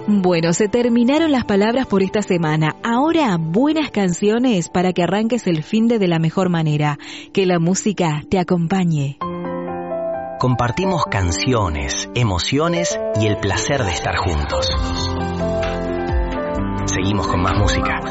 Bueno, se terminaron las palabras por esta semana. Ahora, buenas canciones para que arranques el finde de la mejor manera. Que la música te acompañe. Compartimos canciones, emociones y el placer de estar juntos. Seguimos con más música.